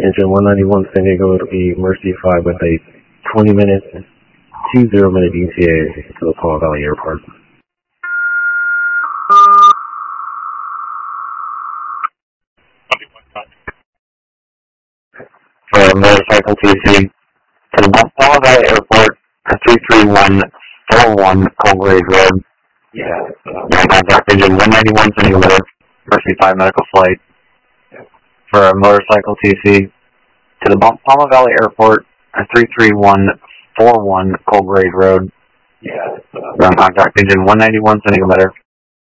Engine 191 San Diego, it'll be Mercy 5 with a 20-minute, 20-minute ETA to the Palm Valley Airport. For motorcycle TC to the Palm Valley Airport, 33141 Colgrave Road. Contact Engine 191 San Diego, Mercy 5 medical flight. For a motorcycle TC to the Palm Valley Airport, 33141 Colgrave Road. Contact Engine 191 San Diego,